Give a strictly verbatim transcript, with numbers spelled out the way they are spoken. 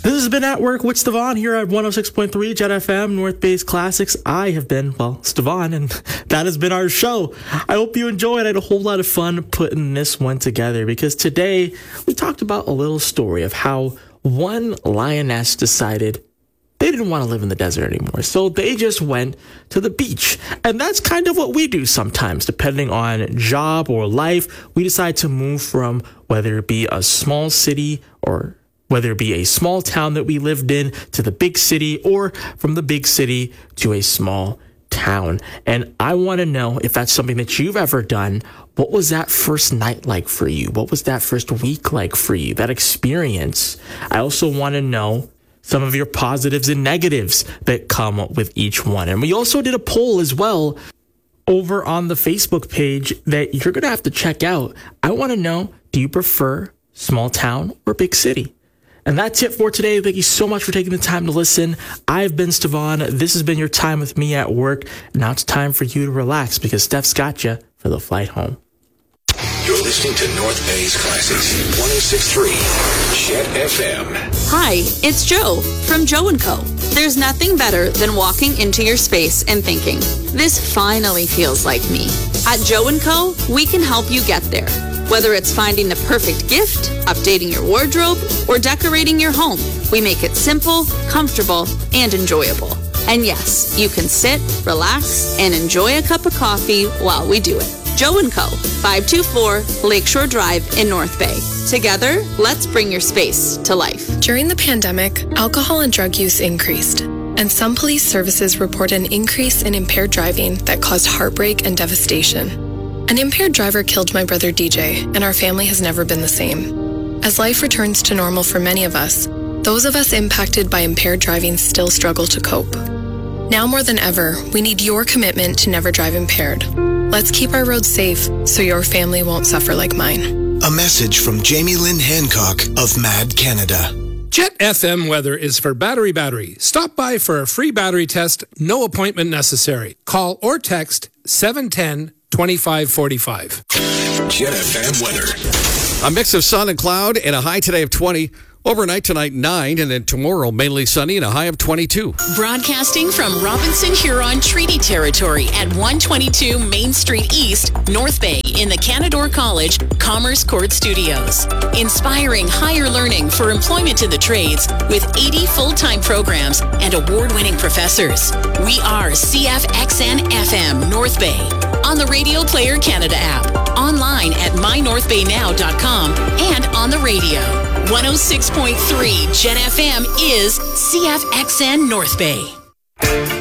This has been At Work with Stevan here at one oh six point three Jet F M, North Bay's Classics. I have been, well, Stevan, and that has been our show. I hope you enjoyed. I had a whole lot of fun putting this one together because today we talked about a little story of how one lioness decided they didn't want to live in the desert anymore. So they just went to the beach. And that's kind of what we do sometimes, depending on job or life. We decide to move from whether it be a small city or whether it be a small town that we lived in to the big city, or from the big city to a small town. And I want to know if that's something that you've ever done. What was that first night like for you? What was that first week like for you? That experience. I also want to know some of your positives and negatives that come with each one. And we also did a poll as well over on the Facebook page that you're going to have to check out. I want to know, do you prefer small town or big city? And that's it for today. Thank you so much for taking the time to listen. I've been Stevan. This has been your time with me at work. Now it's time for you to relax because Steph's got you for the flight home. You're listening to North Bay's Classics, one oh six point three Jet F M. Hi, it's Joe from Joe and Co. There's nothing better than walking into your space and thinking, this finally feels like me. At Joe and Co, we can help you get there. Whether it's finding the perfect gift, updating your wardrobe, or decorating your home, we make it simple, comfortable, and enjoyable. And yes, you can sit, relax, and enjoy a cup of coffee while we do it. Joe and Co, five two four Lakeshore Drive in North Bay. Together, let's bring your space to life. During the pandemic, alcohol and drug use increased, and some police services report an increase in impaired driving that caused heartbreak and devastation. An impaired driver killed my brother D J, and our family has never been the same. As life returns to normal for many of us, those of us impacted by impaired driving still struggle to cope. Now more than ever, we need your commitment to never drive impaired. Let's keep our roads safe so your family won't suffer like mine. A message from Jamie Lynn Hancock of Mad Canada. Jet F M weather is for Battery Battery. Stop by for a free battery test, no appointment necessary. Call or text seven one zero, two five four five. Jet F M weather. A mix of sun and cloud and a high today of twenty. Overnight tonight, nine, and then tomorrow, mainly sunny and a high of twenty-two. Broadcasting from Robinson Huron Treaty Territory at one twenty-two Main Street East, North Bay, in the Canadore College Commerce Court Studios. Inspiring higher learning for employment in the trades with eighty full-time programs and award-winning professors. We are C F X N F M North Bay. On the Radio Player Canada app, online at my north bay now dot com, and on the radio. one oh six point three Jet F M is C F X N North Bay.